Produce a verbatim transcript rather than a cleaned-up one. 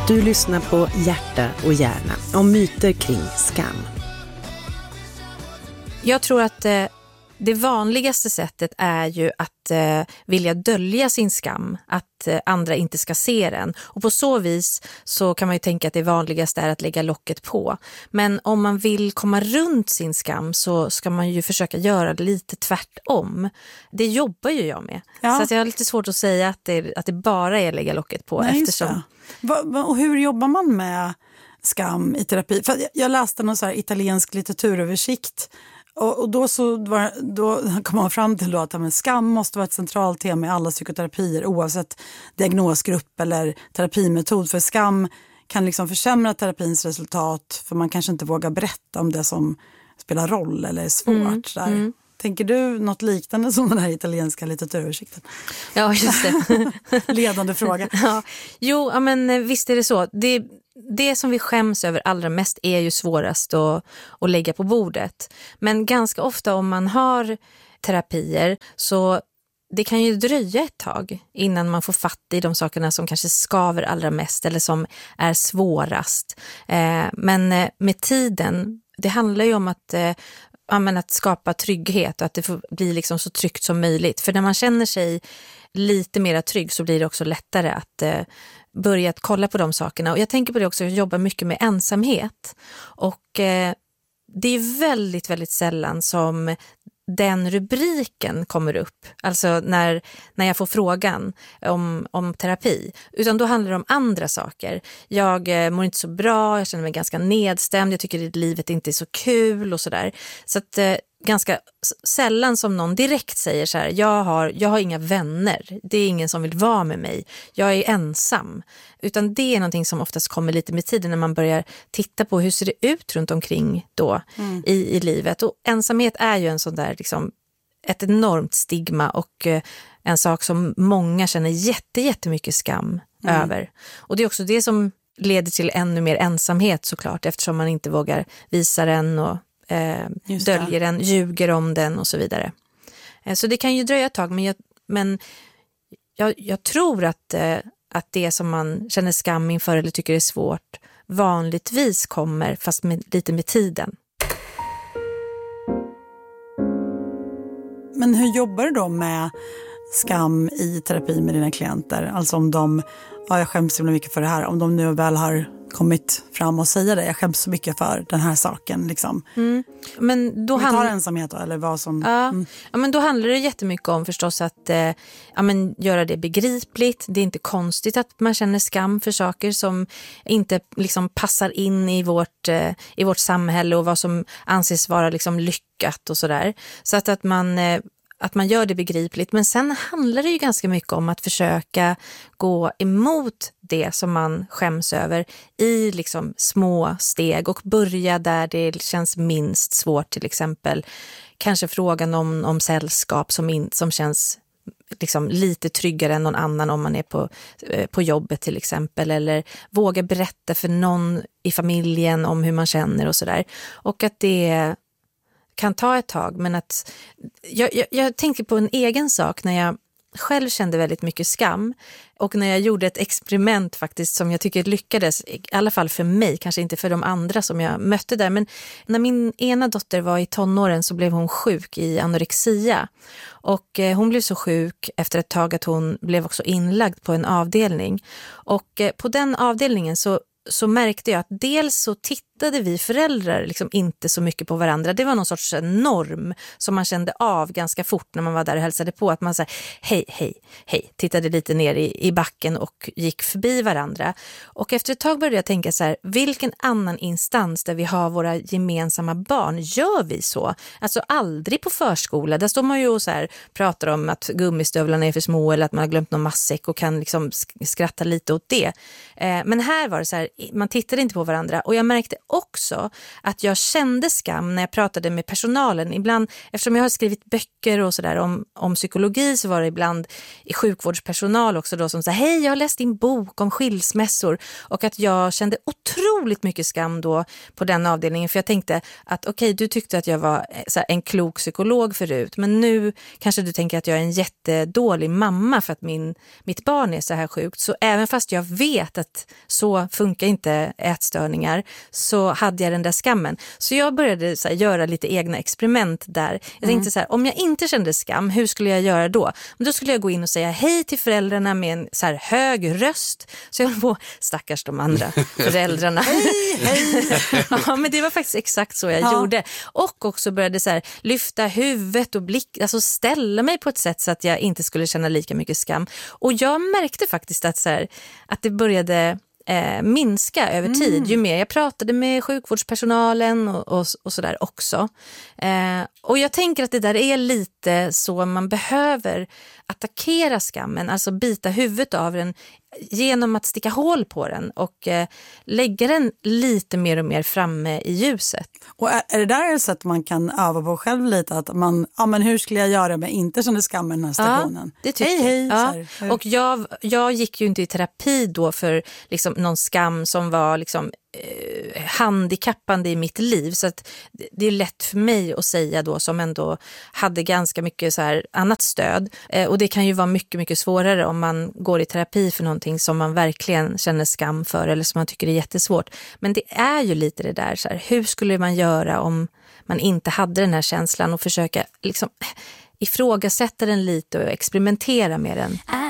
Du lyssnar på Hjärta och hjärna om myter kring skam. Jag tror att eh, det vanligaste sättet är ju att eh, vilja dölja sin skam, att eh, andra inte ska se den. Och på så vis så kan man ju tänka att det vanligaste är att lägga locket på. Men om man vill komma runt sin skam så ska man ju försöka göra det lite tvärtom. Det jobbar ju jag med. Ja. Så att jag har lite svårt att säga att det, att det bara är att lägga locket på. Nej, eftersom... va, va, och hur jobbar man med skam i terapi? För jag läste någon så här italiensk litteraturöversikt. Och, och då, så var, då kom man fram till då att men, skam måste vara ett centralt tema i alla psykoterapier oavsett diagnosgrupp eller terapimetod. För skam kan liksom försämra terapins resultat för man kanske inte vågar berätta om det som spelar roll eller är svårt. Mm, där. Mm. Tänker du något liknande som den här italienska litteraturöversikten? Ja, just det. Ledande fråga. Ja. Jo, men visst är det så. Det, det som vi skäms över allra mest är ju svårast att, att lägga på bordet. Men ganska ofta om man har terapier så det kan ju dröja ett tag innan man får fatt i de sakerna som kanske skaver allra mest eller som är svårast. Eh, men med tiden, det handlar ju om att eh, att skapa trygghet och att det får bli liksom så tryggt som möjligt. För när man känner sig lite mer trygg så blir det också lättare att eh, börja att kolla på de sakerna. Och jag tänker på det också, jag jobbar mycket med ensamhet. Och eh, det är väldigt, väldigt sällan som den rubriken kommer upp. Alltså när, när jag får frågan om, om terapi. Utan då handlar det om andra saker. Jag eh, mår inte så bra, jag känner mig ganska nedstämd, jag tycker att livet inte är så kul och sådär. Så att eh, ganska sällan som någon direkt säger så här, jag har, jag har inga vänner, det är ingen som vill vara med mig, jag är ensam. Utan det är någonting som oftast kommer lite med tiden när man börjar titta på hur ser det ut runt omkring då mm. i, i livet. Och ensamhet är ju en sån där liksom, ett enormt stigma och eh, en sak som många känner jätte, jättemycket skam mm. över. Och det är också det som leder till ännu mer ensamhet såklart, eftersom man inte vågar visa den och Eh, döljer den, ljuger om den och så vidare. Eh, så det kan ju dröja ett tag, men jag, men jag, jag tror att, eh, att det som man känner skam inför eller tycker är svårt vanligtvis kommer fast med, lite med tiden. Men hur jobbar du då med skam i terapi med dina klienter? Alltså om de, ja jag skäms så mycket för det här, om de nu väl har kommit fram och säger det, jag skäms så mycket för den här saken liksom. Mm. Men då handlar ensamhet då, eller vad som ja. Mm. ja men då handlar det jättemycket om förstås att eh, ja men göra det begripligt. Det är inte konstigt att man känner skam för saker som inte liksom passar in i vårt eh, i vårt samhälle och vad som anses vara liksom lyckat och sådär. Så att att man eh, att man gör det begripligt. Men sen handlar det ju ganska mycket om att försöka gå emot det som man skäms över i liksom små steg och börja där det känns minst svårt, till exempel. Kanske frågan om, om sällskap som, in, som känns liksom lite tryggare än någon annan om man är på, på jobbet till exempel. Eller våga berätta för någon i familjen om hur man känner och sådär. Och att det kan ta ett tag, men att jag, jag, jag tänkte på en egen sak när jag själv kände väldigt mycket skam och när jag gjorde ett experiment faktiskt som jag tycker lyckades, i alla fall för mig, kanske inte för de andra som jag mötte där, men när min ena dotter var i tonåren så blev hon sjuk i anorexia och eh, hon blev så sjuk efter ett tag att hon blev också inlagd på en avdelning och eh, på den avdelningen så så märkte jag att dels så tittade vi föräldrar liksom inte så mycket på varandra. Det var någon sorts norm som man kände av ganska fort när man var där och hälsade på. Att man sa hej, hej, hej. Tittade lite ner i, i backen och gick förbi varandra. Och efter ett tag började jag tänka så här, vilken annan instans där vi har våra gemensamma barn gör vi så? Alltså aldrig på förskola. Där står man ju och så här, pratar om att gummistövlarna är för små eller att man har glömt någon matsäck och kan liksom skratta lite åt det. Eh, men här var det så här, man tittade inte på varandra och jag märkte också att jag kände skam när jag pratade med personalen. Ibland, eftersom jag har skrivit böcker och sådär om, om psykologi, så var det ibland i sjukvårdspersonal också då som sa hej, jag har läst din bok om skilsmässor, och att jag kände otroligt mycket skam då på den avdelningen, för jag tänkte att okej, okay, du tyckte att jag var så här, en klok psykolog förut, men nu kanske du tänker att jag är en jättedålig mamma för att min, mitt barn är så här sjukt. Så även fast jag vet att så funkar inte ätstörningar, så hade jag den där skammen. Så jag började så här, göra lite egna experiment där. Jag tänkte mm. så här, om jag inte kände skam, hur skulle jag göra då? Men då skulle jag gå in och säga hej till föräldrarna med en så här hög röst. Så jag höll på, stackars de andra föräldrarna. Hej, hej. Ja, men det var faktiskt exakt så jag ja. gjorde. Och också började så här, lyfta huvudet och blick, alltså ställa mig på ett sätt så att jag inte skulle känna lika mycket skam. Och jag märkte faktiskt att, så här, att det började eh, minska över mm. tid. Ju mer jag pratade med sjukvårdspersonalen och, och, och sådär också. Eh, och jag tänker att det där är lite så man behöver attackera skammen, alltså bita huvudet av den genom att sticka hål på den och eh, lägga den lite mer och mer framme i ljuset. Och är, är det där ett sätt man kan öva på själv lite? Att man, ja men hur skulle jag göra med inte kände skam i den här stationen? Ja, det tycker hej, hej, jag. Ja. Och jag, jag gick ju inte i terapi då för liksom någon skam som var liksom eh, handikappande i mitt liv. Så att det är lätt för mig att säga då, som ändå hade ganska mycket så här annat stöd. Eh, och det kan ju vara mycket, mycket svårare om man går i terapi för någonting som man verkligen känner skam för eller som man tycker är jättesvårt. Men det är ju lite det där, så här, hur skulle man göra om man inte hade den här känslan, och försöka liksom ifrågasätta den lite och experimentera med den.